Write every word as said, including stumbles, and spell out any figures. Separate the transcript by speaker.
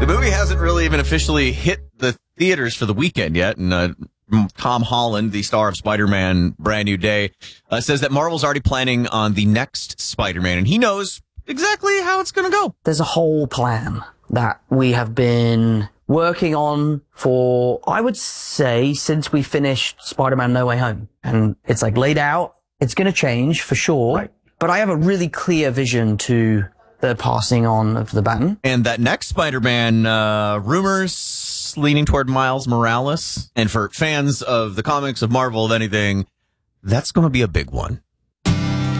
Speaker 1: The movie hasn't really even officially hit the theaters for the weekend yet, and uh, Tom Holland, the star of Spider-Man Brand New Day, uh, says that Marvel's already planning on the next Spider-Man, and he knows exactly how it's going to go.
Speaker 2: There's a whole plan that we have been working on for, I would say, since we finished Spider-Man No Way Home. And it's like laid out. It's going to change for sure. Right. But I have a really clear vision to the passing on of the baton.
Speaker 1: And that next Spider-Man, uh, rumors leaning toward Miles Morales. And for fans of the comics, of Marvel, of anything, that's going to be a big one.